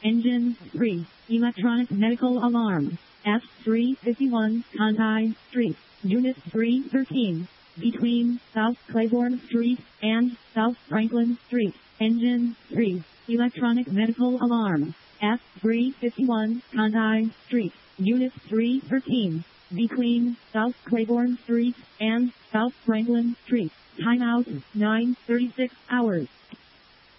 Engine 3. Electronic medical alarm. F351 Conti Street. Unit 313. Between South Claiborne Street and South Franklin Street. Engine 3. Electronic medical alarm. F351 Conti Street. Unit 313. Between South Claiborne Street and South Franklin Street. Timeout 9:36 hours.